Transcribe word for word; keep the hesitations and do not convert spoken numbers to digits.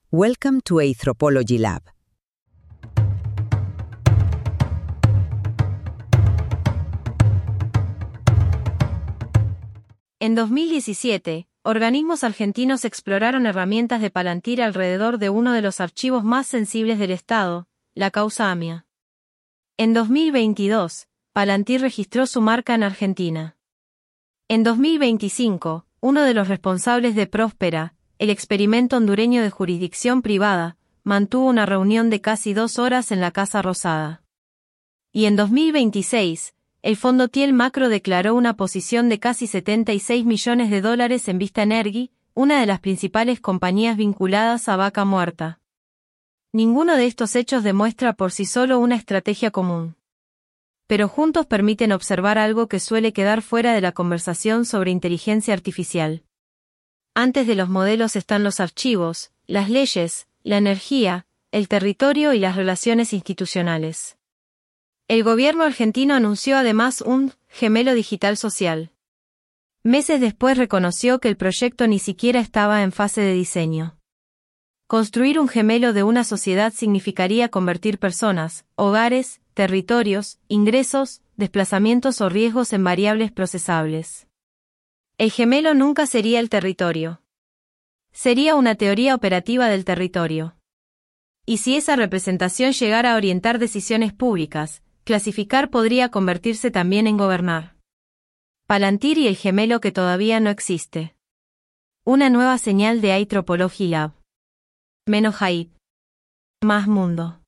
Welcome to Anthropology Lab. En dos mil diecisiete, organismos argentinos exploraron herramientas de Palantir alrededor de uno de los archivos más sensibles del Estado, la causa AMIA. En dos mil veintidós, Palantir registró su marca en Argentina. En dos mil veinticinco, uno de los responsables de Próspera, el experimento hondureño de jurisdicción privada, mantuvo una reunión de casi dos horas en la Casa Rosada. Y en dos mil veintiséis, el Fondo Thiel Macro declaró una posición de casi setenta y seis millones de dólares en Vista Energy, una de las principales compañías vinculadas a Vaca Muerta. Ninguno de estos hechos demuestra por sí solo una estrategia común. Pero juntos permiten observar algo que suele quedar fuera de la conversación sobre inteligencia artificial. Antes de los modelos están los archivos, las leyes, la energía, el territorio y las relaciones institucionales. El gobierno argentino anunció además un gemelo digital social. Meses después reconoció que el proyecto ni siquiera estaba en fase de diseño. Construir un gemelo de una sociedad significaría convertir personas, hogares, territorios, ingresos, desplazamientos o riesgos en variables procesables. El gemelo nunca sería el territorio. Sería una teoría operativa del territorio. Y si esa representación llegara a orientar decisiones públicas, clasificar podría convertirse también en gobernar. Palantir y el gemelo que todavía no existe. Una nueva señal de Anthropology Lab. Menos hype. Más mundo.